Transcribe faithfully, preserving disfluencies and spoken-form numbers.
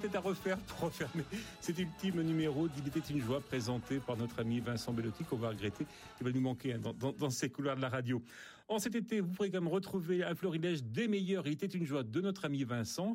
c'est à refaire, tout refaire. Mais cet ultime numéro d'Il était une joie présenté par notre ami Vincent Bellotti qu'on va regretter. Il va nous manquer hein, dans, dans, dans ces couloirs de la radio. En cet été, vous pourrez quand même retrouver un florilège des meilleurs Il était une joie de notre ami Vincent.